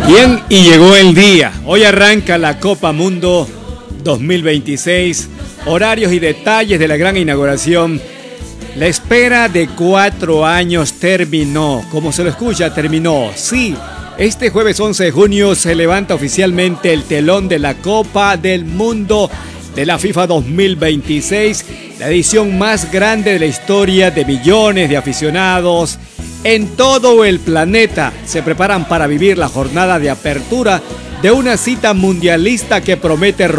Bien, y llegó el día. Hoy arranca la Copa Mundo 2026. Horarios y detalles de la gran inauguración. La espera de 4 años terminó. Como se lo escucha, terminó. Sí, este jueves 11 de junio se levanta oficialmente el telón de la Copa del Mundo de la FIFA 2026. La edición más grande de la historia, de millones de aficionados en todo el planeta se preparan para vivir la jornada de apertura de una cita mundialista que promete